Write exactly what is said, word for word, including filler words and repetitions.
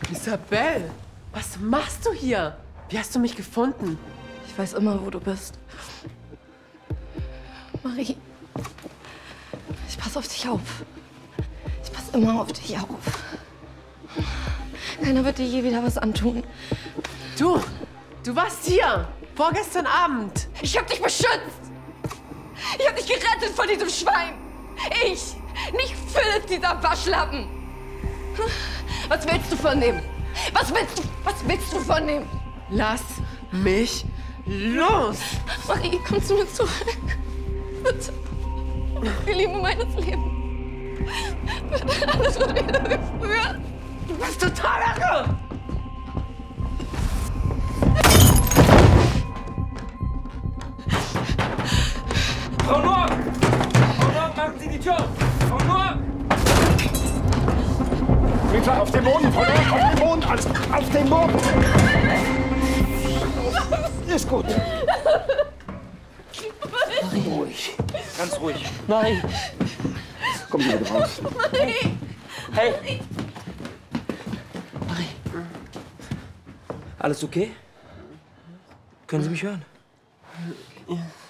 Isabelle, was machst du hier? Wie hast du mich gefunden? Ich weiß immer, wo du bist. Marie, ich passe auf dich auf. Ich passe immer auf dich auf. Keiner wird dir je wieder was antun. Du, du warst hier, vorgestern Abend. Ich hab dich beschützt. Ich hab dich gerettet von diesem Schwein. Ich, nicht Philipp, dieser Waschlappen. Was willst du von dem? Was willst du, was willst du von dem? Lass mich los! Marie, komm zu mir zurück. Bitte. Die Liebe meines Lebens. Bitte, alles wird wieder wie früher. Du bist total irre! Frau Noack! Frau Noack, machen Sie die Tür auf! Frau Noack! Bitte auf den Boden, Frau Noack, auf den Boden, alles auf den Boden! Ist gut. Marie. Ruhig. Ganz ruhig. Marie. Komm hier bitte raus. Marie. Hey. Marie. Alles okay? Können Sie mich hören? Ja.